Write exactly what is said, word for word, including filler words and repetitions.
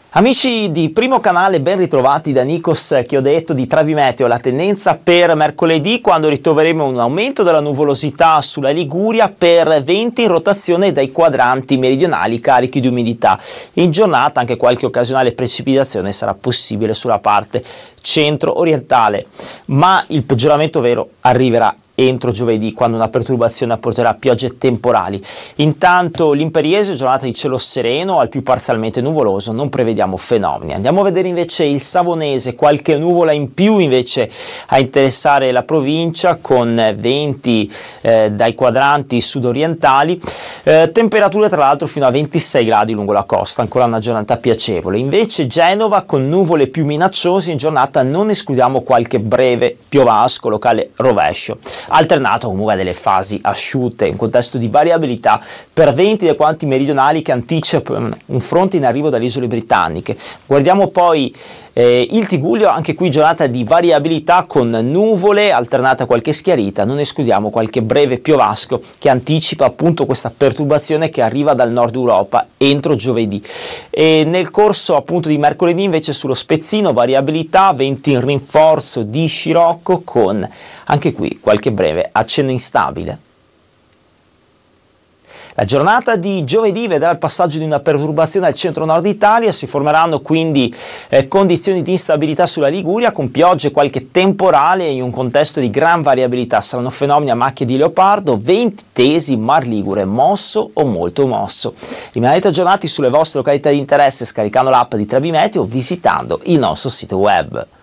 Amici di Primo Canale, ben ritrovati da Nikos che ho detto di Travimeteo. La tendenza per mercoledì, quando ritroveremo un aumento della nuvolosità sulla Liguria per venti in rotazione dai quadranti meridionali carichi di umidità. In giornata anche qualche occasionale precipitazione sarà possibile sulla parte centro-orientale, ma il peggioramento vero arriverà entro giovedì, quando una perturbazione apporterà piogge temporali. Intanto l'Imperiese, giornata di cielo sereno al più parzialmente nuvoloso, non prevediamo fenomeni. Andiamo a vedere invece il Savonese, qualche nuvola in più invece a interessare la provincia, con venti eh, dai quadranti sudorientali, eh, temperature tra l'altro fino a ventisei gradi lungo la costa, ancora una giornata piacevole. Invece Genova, con nuvole più minacciose in giornata, non escludiamo qualche breve piovasco, locale rovescio, alternato comunque a delle fasi asciutte, in contesto di variabilità per venti dei quadranti meridionali che anticipano un fronte in arrivo dalle isole britanniche. Guardiamo poi eh, il Tigullio, anche qui giornata di variabilità con nuvole alternate a qualche schiarita, non escludiamo qualche breve piovasco che anticipa appunto questa perturbazione che arriva dal nord Europa entro giovedì. E nel corso appunto di mercoledì invece sullo spezzino variabilità, venti in rinforzo di scirocco, con anche qui qualche breve accenno instabile. La giornata di giovedì vedrà il passaggio di una perturbazione al centro-nord Italia, si formeranno quindi eh, condizioni di instabilità sulla Liguria, con piogge e qualche temporale in un contesto di gran variabilità. Saranno fenomeni a macchie di leopardo, venti tesi, Mar Ligure mosso o molto mosso. Rimanete aggiornati sulle vostre località di interesse scaricando l'app di Travimeteo, visitando il nostro sito web.